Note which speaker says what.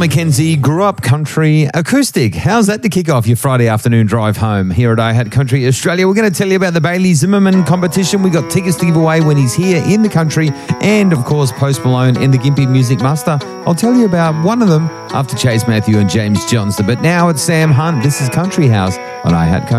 Speaker 1: McKenzie grew up country acoustic. How's that to kick off your Friday afternoon drive home here at iHat Country Australia? We're going to tell you about the Bailey Zimmerman competition. We got tickets to give away when he's here in the country, and of course Post Malone and the Gympie Music Muster. I'll tell you about one of them after Chase Matthew and James Johnston. But now it's Sam Hunt. This is Country House on iHat Country.